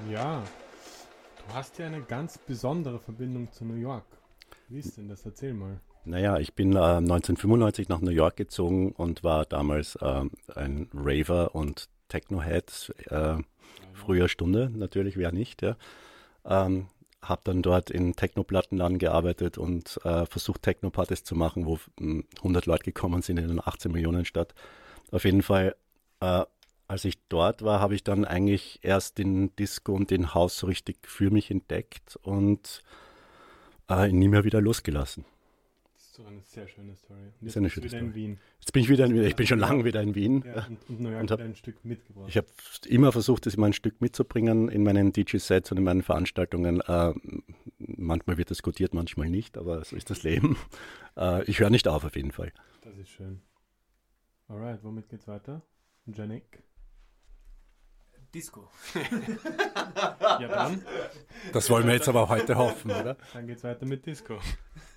Ja, du hast ja eine ganz besondere Verbindung zu New York. Wie ist denn das? Erzähl mal. Naja, ich bin 1995 nach New York gezogen und war damals ein Raver und Techno-Head, früher Stunde natürlich, wer nicht, ja. Habe dann dort in Techno-Plattenladen gearbeitet und versucht Techno-Partys zu machen, wo 100 Leute gekommen sind in einer 18 Millionen Stadt. Auf jeden Fall, äh, als ich dort war, habe ich dann eigentlich erst den Disco und den House so richtig für mich entdeckt und ihn nie mehr wieder losgelassen. Das ist doch eine sehr schöne Story. Und Ist jetzt eine bist du schöne wieder Story. in Wien. Jetzt bin ich wieder, ich Hast bin du schon New lange York, wieder in Wien, ja, ja, und New York und wieder habe ein Stück mitgebracht. ich habe immer versucht, das immer ein Stück mitzubringen in meinen DJ-Sets und in meinen Veranstaltungen. Manchmal wird diskutiert, manchmal nicht, aber so ist das Leben. Ich höre nicht auf jeden Fall. Das ist schön. Alright, womit geht's weiter? Janik? Disco. Ja dann, Das wollen wir jetzt aber heute hoffen, oder? dann geht's weiter mit Disco.